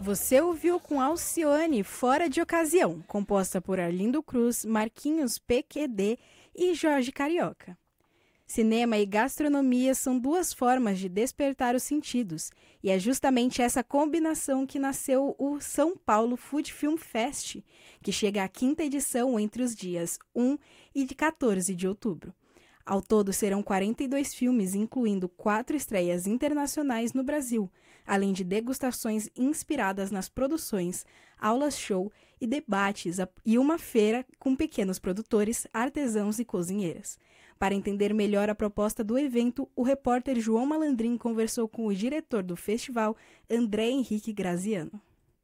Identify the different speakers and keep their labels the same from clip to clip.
Speaker 1: Você ouviu com Alcione Fora de Ocasião, composta por Arlindo Cruz, Marquinhos PQD e Jorge Carioca. Cinema e gastronomia são duas formas de despertar os sentidos, e é justamente essa combinação que nasceu o São Paulo Food Film Fest, que chega à 5ª edição entre os dias 1 e 14 de outubro. Ao todo serão 42 filmes, incluindo 4 estreias internacionais no Brasil, além de degustações inspiradas nas produções, aulas-show e debates e uma feira com pequenos produtores, artesãos e cozinheiras. Para entender melhor a proposta do evento, o repórter João Malandrin conversou com o diretor do festival, André Henrique Graziano.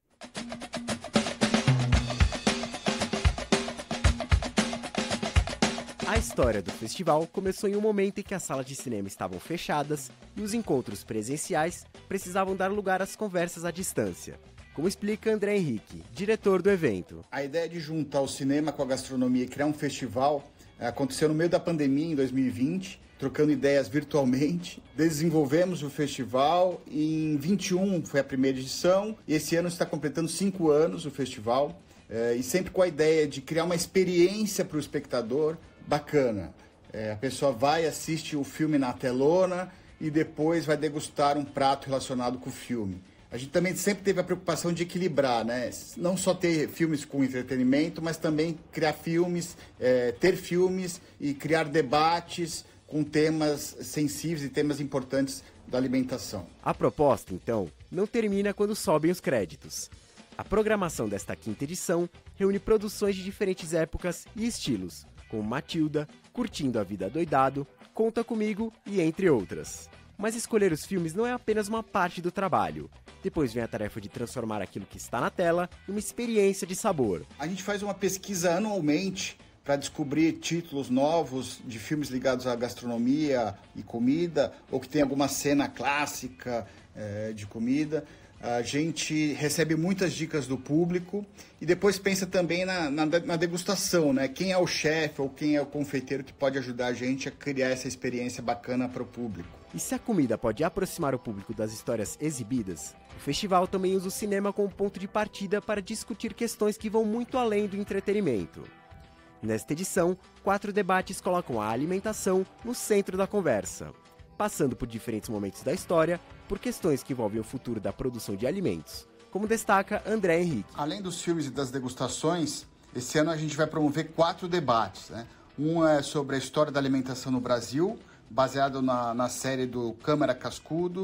Speaker 2: A história do festival começou em um momento em que as salas de cinema estavam fechadas e os encontros presenciais precisavam dar lugar às conversas à distância. Como explica André Henrique, diretor do evento.
Speaker 3: A ideia de juntar o cinema com a gastronomia e criar um festival aconteceu no meio da pandemia, em 2020, trocando ideias virtualmente. Desenvolvemos o festival e em 21 foi a primeira edição e esse ano está completando 5 anos o festival. E sempre com a ideia de criar uma experiência para o espectador bacana. A pessoa vai, assiste o filme na telona e depois vai degustar um prato relacionado com o filme. A gente também sempre teve a preocupação de equilibrar, né? Não só ter filmes com entretenimento, mas também criar filmes, ter filmes e criar debates com temas sensíveis e temas importantes da alimentação.
Speaker 2: A proposta, então, não termina quando sobem os créditos. A programação desta 5ª edição reúne produções de diferentes épocas e estilos, como Matilda, Curtindo a Vida Adoidado, Conta Comigo e entre outras. Mas escolher os filmes não é apenas uma parte do trabalho. Depois vem a tarefa de transformar aquilo que está na tela em uma experiência de sabor.
Speaker 3: A gente faz uma pesquisa anualmente para descobrir títulos novos de filmes ligados à gastronomia e comida, ou que tem alguma cena clássica de comida. A gente recebe muitas dicas do público e depois pensa também na degustação, né? Quem é o chefe ou quem é o confeiteiro que pode ajudar a gente a criar essa experiência bacana para o público.
Speaker 2: E se a comida pode aproximar o público das histórias exibidas, o festival também usa o cinema como ponto de partida para discutir questões que vão muito além do entretenimento. Nesta edição, 4 debates colocam a alimentação no centro da conversa, passando por diferentes momentos da história, por questões que envolvem o futuro da produção de alimentos, como destaca André Henrique.
Speaker 3: Além dos filmes e das degustações, esse ano a gente vai promover 4 debates, né? Um é sobre a história da alimentação no Brasil, baseado na série do Câmara Cascudo.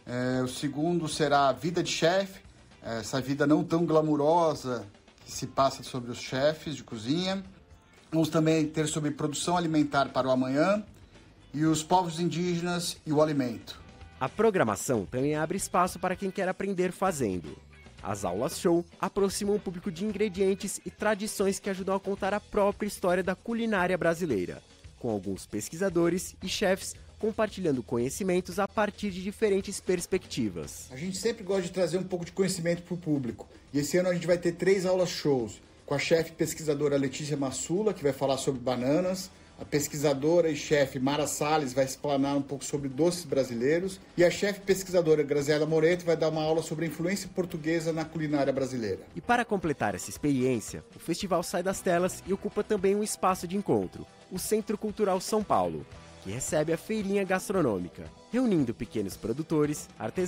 Speaker 3: O segundo será a vida de chefe, essa vida não tão glamurosa que se passa sobre os chefes de cozinha. Vamos também ter sobre produção alimentar para o amanhã e os povos indígenas e o alimento.
Speaker 2: A programação também abre espaço para quem quer aprender fazendo. As aulas-show aproximam o público de ingredientes e tradições que ajudam a contar a própria história da culinária brasileira, com alguns pesquisadores e chefs compartilhando conhecimentos a partir de diferentes perspectivas.
Speaker 3: A gente sempre gosta de trazer um pouco de conhecimento para o público. E esse ano a gente vai ter 3 aulas-shows, com a chefe pesquisadora Letícia Massula, que vai falar sobre bananas, a pesquisadora e chefe Mara Salles vai explanar um pouco sobre doces brasileiros e a chefe pesquisadora Graziela Moretti vai dar uma aula sobre a influência portuguesa na culinária brasileira.
Speaker 2: E para completar essa experiência, o festival sai das telas e ocupa também um espaço de encontro, o Centro Cultural São Paulo, que recebe a feirinha gastronômica, reunindo pequenos produtores, artesãos